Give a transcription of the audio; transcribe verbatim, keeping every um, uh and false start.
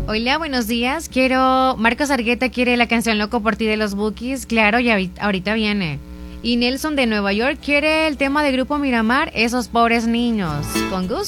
Hola, buenos días. Quiero. Marcos Argueta quiere la canción Loco por ti de los Bukis. Claro, ya ahorita viene. Y Nelson de Nueva York quiere el tema de Grupo Miramar, Esos pobres niños. Con gusto.